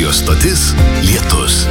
Radio stotis Lietus.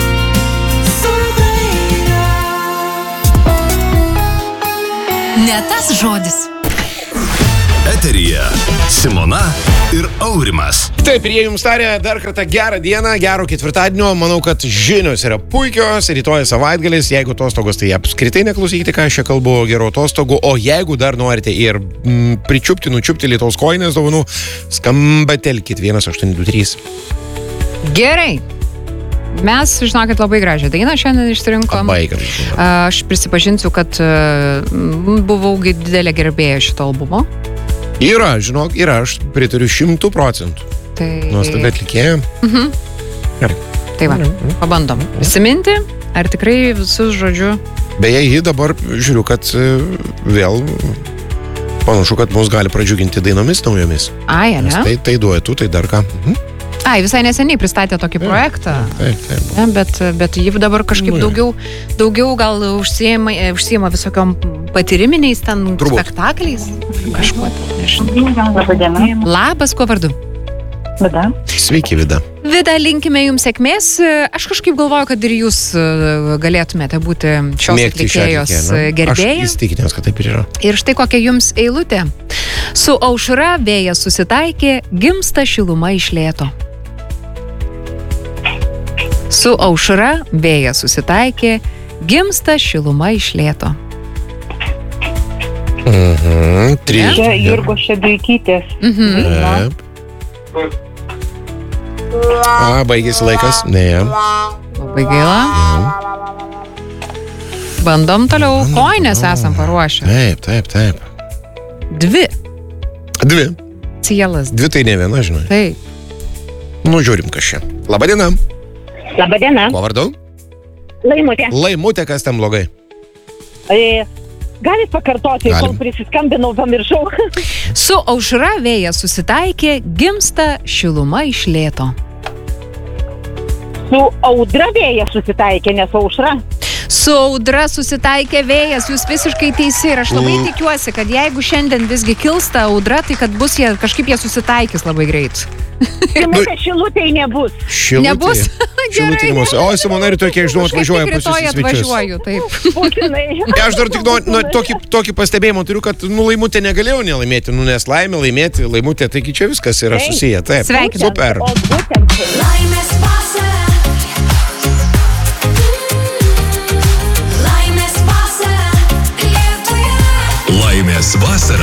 Ne tas žodis. Eteryje Simona ir Aurimas. Taip, ir jie jums tarė dar kartą gerą dieną, gero ketvirtadienio. Manau, kad žinios yra puikios. Rytoj savaitgalis, jeigu atostogos, tai apskritai neklausykite, ką aš čia kalbu, gero atostogų. O jeigu dar norite ir nučiupti Lietuvos kojinės dovanų, skambatelkit 1823. Gerai. Mes, žinokit, labai gražią dainą šiandien išsirinkom. Aš prisipažinsiu, kad buvau didelė gerbėja šito albumo. Yra, žinok, aš pritariu 100%. Tai... Nuostabi atlikėja. Gerai. Tai va, pabandom. Prisiminti, ar tikrai visus žodžiu. Beje, ji dabar žiūriu, kad vėl panašu, kad mus gali pradžiuginti dainomis naujomis. Ai, ne? Tai duetu, tai dar ką. Ai, visai neseniai pristatė tokį projektą. Taip. Ja, bet jį dabar kažkaip daugiau gal užsiema visokiom patyriminiais ten spektakliais. Kažkuo, nežinau. Labadiena. Labas, kuo vardu? Vida. Sveiki, Vida. Vida, linkime jums sėkmės. Aš kažkaip galvoju, kad ir jūs galėtumėte būti šios atlikėjos gerbėjai. Aš įstikinęs, kad taip ir yra. Ir štai kokia jums eilutė. Su aušra vėjas susitaikė, gimsta šiluma iš lėto. Su aušra vėjas susitaikė, gimsta šiluma iš lėto. Čia Jurgos Šeduikytės. Baigėsi laikas. Ne. Labai gaila. Bandom toliau. Kojines esam paruošę. Taip. Dvi. Cielas. Dvi tai ne viena, žinai. Taip. Žiūrim, kas čia. Labadiena. Labadiena. Kuo vardu? Laimutė. Laimutė, kas ten blogai? Galit pakartoti, kol prisiskambinau, pamiršau. Su aušra vėjas susitaikė, gimsta šiluma iš lėto. Su audra vėjas susitaikė, nes aušra. Su audra susitaikė vėjas, jūs visiškai teisi ir aš labai tikiuosi, kad jeigu šiandien visgi kilsta audra, tai kad bus kažkaip jie susitaikys labai greit. Šilutėj nebus. Nebus? Šilutėj nebus. O, Simona, rytoj, kiek žinau, atvažiuoja pas jūs į svečius. Atvažiuoju, taip. Aš dar tik tokį pastebėjimą turiu, kad Laimutė negalėjau nelaimėti, nes laimėti Laimutė, taigi čia viskas yra susiję. Taip. Sveikinu. Super. Laimės vasara. Laimės vasara. Lietuvoje. Laimės vasara.